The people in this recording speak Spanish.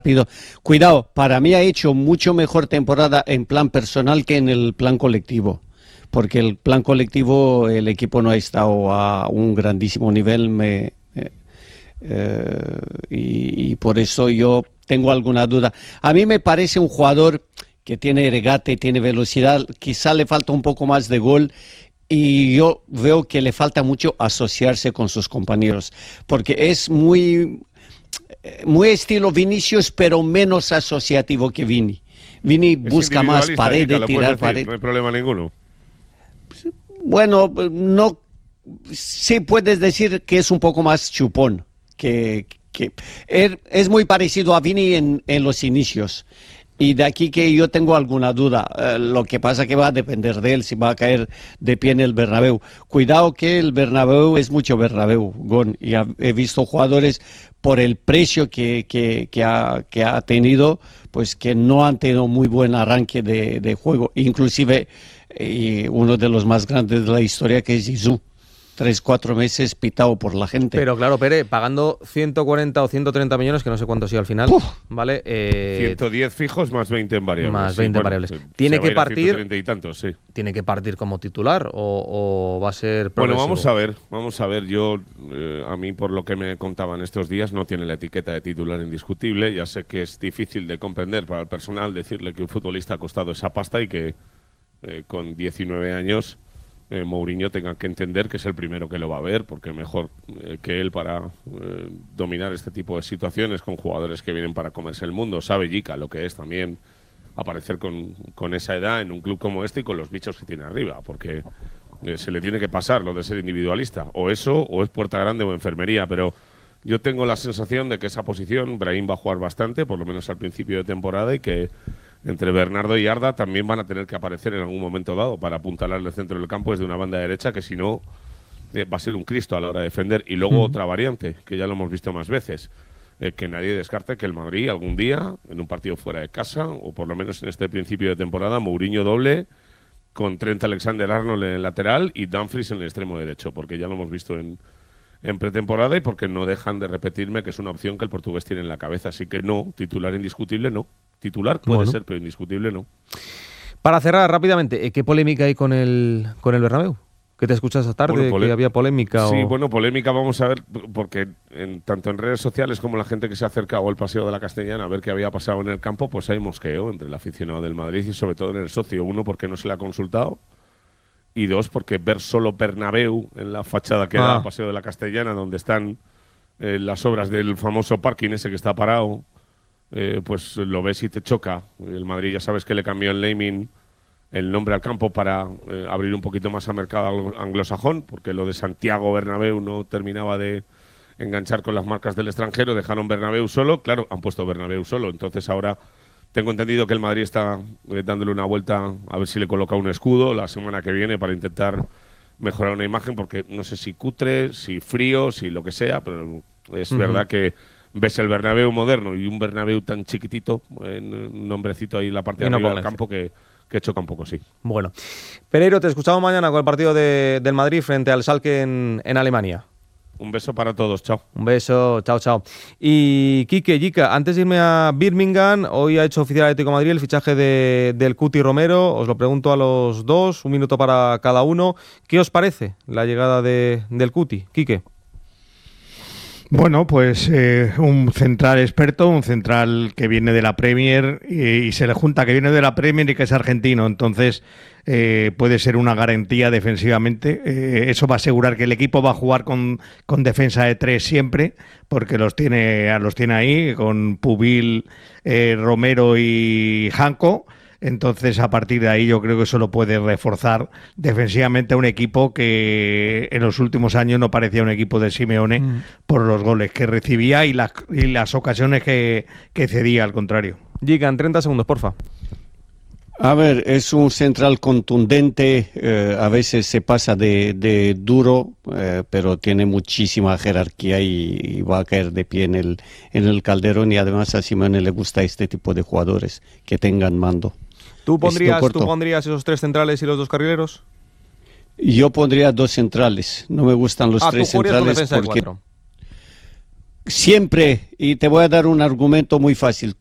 Cuidado, para mí ha hecho mucho mejor temporada en plan personal que en el plan colectivo, porque el plan colectivo el equipo no ha estado a un grandísimo nivel y por eso yo tengo alguna duda. A mí me parece un jugador que tiene regate, tiene velocidad, quizá le falta un poco más de gol. Y yo veo que le falta mucho asociarse con sus compañeros, porque es muy estilo Vinicius, pero menos asociativo que Vini. Vini busca más pared, tirar pared. No hay problema ninguno. Bueno, no, sí puedes decir que es un poco más chupón, que es muy parecido a Vini en los inicios. Y de aquí que yo tengo alguna duda. Lo que pasa que va a depender de él si va a caer de pie en el Bernabéu. Cuidado que el Bernabéu es mucho Bernabéu, Gon. Y he visto jugadores por el precio que ha tenido, pues que no han tenido muy buen arranque de juego. Inclusive uno de los más grandes de la historia, que es Zizou. 3-4 meses pitado por la gente. Pero claro, Pere, pagando 140 o 130 millones, que no sé cuánto ha sido al final, ¿vale? 110 fijos más 20 en variables. Más 20 en variables. Tiene que partir. 130 y tantos, sí. ¿Tiene que partir como titular o va a ser progresivo? Bueno, vamos a ver. Yo, a mí, por lo que me contaban estos días, no tiene la etiqueta de titular indiscutible. Ya sé que es difícil de comprender para el personal decirle que un futbolista ha costado esa pasta y que con 19 años... Mourinho tenga que entender que es el primero que lo va a ver, porque mejor que él para dominar este tipo de situaciones con jugadores que vienen para comerse el mundo. Sabe Jica lo que es también aparecer con esa edad en un club como este y con los bichos que tiene arriba, porque se le tiene que pasar lo de ser individualista. O eso, o es puerta grande o enfermería, pero yo tengo la sensación de que esa posición Brahim va a jugar bastante, por lo menos al principio de temporada, y que entre Bernardo y Arda también van a tener que aparecer en algún momento dado para apuntalar el centro del campo desde una banda derecha, que si no va a ser un Cristo a la hora de defender. Y luego otra variante, que ya lo hemos visto más veces, que nadie descarte que el Madrid algún día, en un partido fuera de casa, o por lo menos en este principio de temporada, Mourinho doble, con Trent Alexander-Arnold en el lateral y Dumfries en el extremo derecho, porque ya lo hemos visto en pretemporada y porque no dejan de repetirme que es una opción que el portugués tiene en la cabeza. Así que no, titular indiscutible no. Titular puede ser, pero indiscutible no. Para cerrar rápidamente, ¿qué polémica hay con el Bernabéu? ¿Que te escuchas esta tarde? ¿Que había polémica? Sí, bueno, polémica vamos a ver, porque tanto en redes sociales como la gente que se ha acercado al Paseo de la Castellana a ver qué había pasado en el campo, pues hay mosqueo entre el aficionado del Madrid y sobre todo en el socio. Uno, porque no se le ha consultado, y dos, porque ver solo Bernabéu en la fachada que da al Paseo de la Castellana, donde están las obras del famoso parking ese que está parado, pues lo ves y te choca. El Madrid ya sabes que le cambió el naming, el nombre al campo para abrir un poquito más al mercado anglosajón, porque lo de Santiago Bernabéu no terminaba de enganchar con las marcas del extranjero, dejaron Bernabéu solo, claro, han puesto Bernabéu solo, entonces ahora tengo entendido que el Madrid está dándole una vuelta a ver si le coloca un escudo la semana que viene para intentar mejorar una imagen, porque no sé si cutre, si frío, si lo que sea, pero es verdad que ves el Bernabéu moderno y un Bernabéu tan chiquitito, un nombrecito ahí en la parte de arriba del campo que choca un poco, sí. Bueno, Pereiro, te escuchamos mañana con el partido del Madrid frente al Schalke en Alemania. Un beso para todos, chao. Un beso, chao, chao. Y Quique, Jica, antes de irme a Birmingham, hoy ha hecho oficial Atlético de Madrid el fichaje del Cuti Romero. Os lo pregunto a los dos, un minuto para cada uno. ¿Qué os parece la llegada del Cuti, Quique? Bueno, pues un central experto, un central que viene de la Premier y se le junta que viene de la Premier y que es argentino, entonces puede ser una garantía defensivamente. Eso va a asegurar que el equipo va a jugar con defensa de tres siempre, porque los tiene ahí con Pubil, Romero y Janko. Entonces, a partir de ahí, yo creo que eso lo puede reforzar defensivamente a un equipo que en los últimos años no parecía un equipo de Simeone por los goles que recibía y las ocasiones que cedía, al contrario. Jica, en 30 segundos, porfa. A ver, es un central contundente, a veces se pasa de duro, pero tiene muchísima jerarquía y va a caer de pie en el Calderón, y además a Simeone le gusta este tipo de jugadores que tengan mando. ¿Tú pondrías esos tres centrales y los dos carrileros? Yo pondría dos centrales, no me gustan los tres centrales porque... siempre, y te voy a dar un argumento muy fácil,